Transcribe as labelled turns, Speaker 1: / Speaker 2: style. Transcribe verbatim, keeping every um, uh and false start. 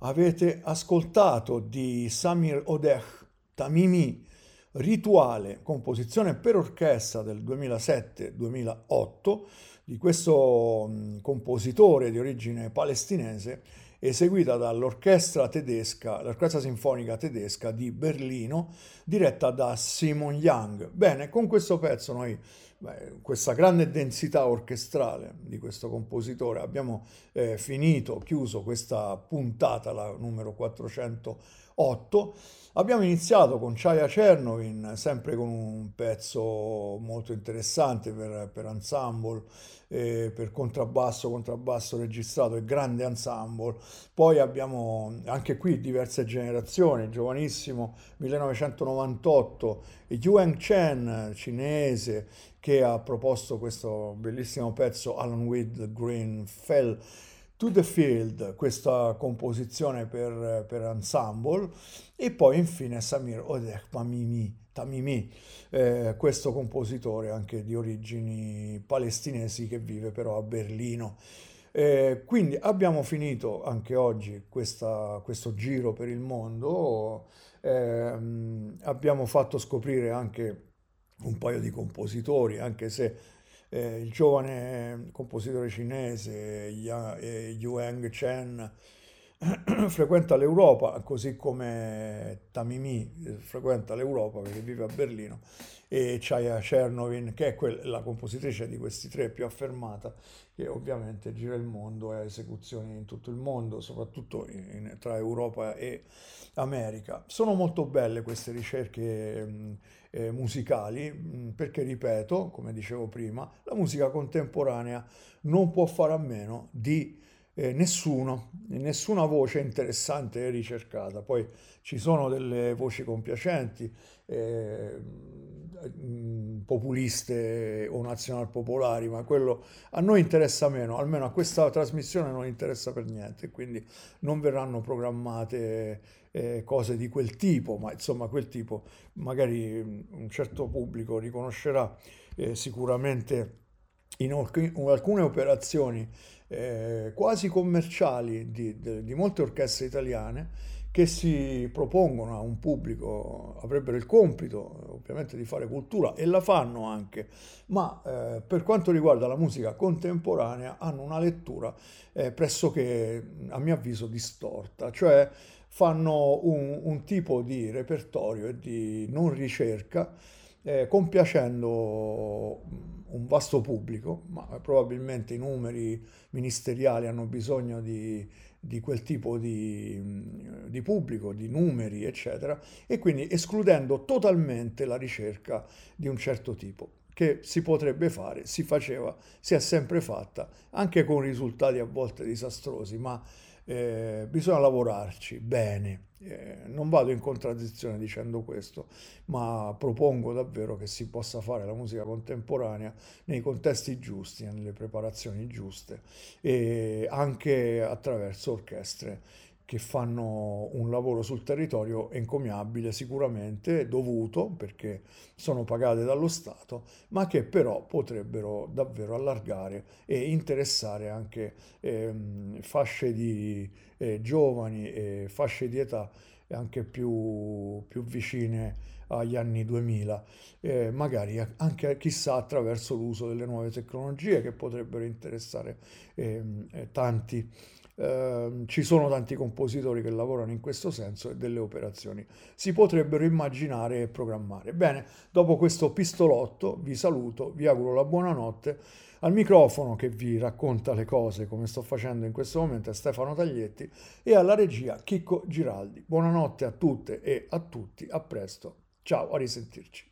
Speaker 1: Avete ascoltato di Samir Odeh Tamimi, Rituale, composizione per orchestra del duemilasette-duemilaotto di questo mh, compositore di origine palestinese, eseguita dall'orchestra tedesca, l'orchestra sinfonica tedesca di Berlino, diretta da Simon Young. Bene, con questo pezzo noi, beh, questa grande densità orchestrale di questo compositore, abbiamo eh, finito, chiuso questa puntata, la numero quattrocentootto. Abbiamo iniziato con Chaya Chernovin, sempre con un pezzo molto interessante per, per ensemble, eh, per contrabbasso, contrabbasso registrato e grande ensemble. Poi abbiamo anche qui diverse generazioni, giovanissimo millenovecentonovantotto, Yuan Chen, cinese, che ha proposto questo bellissimo pezzo Along with the Green Fell to the Field, questa composizione per, per ensemble, e poi infine Samir Odeh Tamimi, Tamimi eh, questo compositore anche di origini palestinesi che vive però a Berlino. Eh, quindi abbiamo finito anche oggi questa- questo giro per il mondo. Ehm, abbiamo fatto scoprire anche un paio di compositori, anche se eh, il giovane compositore cinese Ya- eh, Yuan Chen frequenta l'Europa, così come Tamimi eh, frequenta l'Europa perché vive a Berlino, e Chaya Chernovin, che è quel- la compositrice di questi tre più affermata, che ovviamente gira il mondo e ha esecuzioni in tutto il mondo, soprattutto in- tra Europa e America. Sono molto belle queste ricerche mh, eh, musicali, mh, perché ripeto, come dicevo prima, la musica contemporanea non può fare a meno di eh, nessuno, nessuna voce interessante e ricercata. Poi ci sono delle voci compiacenti, eh, mh, populiste o nazionalpopolari, ma quello a noi interessa meno, almeno a questa trasmissione non interessa per niente, quindi non verranno programmate eh, cose di quel tipo, ma insomma quel tipo magari mh, un certo pubblico riconoscerà eh, sicuramente in, alc- in alcune operazioni eh, quasi commerciali di, de- di molte orchestre italiane che si propongono a un pubblico, avrebbero il compito ovviamente di fare cultura e la fanno anche, ma eh, per quanto riguarda la musica contemporanea hanno una lettura eh, pressoché, a mio avviso, distorta, cioè fanno un, un tipo di repertorio e di non ricerca, eh, compiacendo un vasto pubblico, ma probabilmente i numeri ministeriali hanno bisogno di, di quel tipo di, di pubblico, di numeri, eccetera, e quindi escludendo totalmente la ricerca di un certo tipo, che si potrebbe fare, si faceva, si è sempre fatta, anche con risultati a volte disastrosi, ma eh, bisogna lavorarci bene. Eh, non vado in contraddizione dicendo questo, ma propongo davvero che si possa fare la musica contemporanea nei contesti giusti, nelle preparazioni giuste e anche attraverso orchestre che fanno un lavoro sul territorio encomiabile, sicuramente dovuto perché sono pagate dallo Stato, ma che però potrebbero davvero allargare e interessare anche ehm, fasce di eh, giovani e fasce di età anche più, più vicine agli anni duemila, eh, magari anche chissà attraverso l'uso delle nuove tecnologie che potrebbero interessare ehm, eh, tanti. Eh, ci sono tanti compositori che lavorano in questo senso e delle operazioni si potrebbero immaginare e programmare. Bene, dopo questo pistolotto vi saluto, vi auguro la buonanotte. Al microfono che vi racconta le cose come sto facendo in questo momento è Stefano Taglietti e alla regia Chicco Giraldi. Buonanotte a tutte e a tutti, a presto, ciao, a risentirci.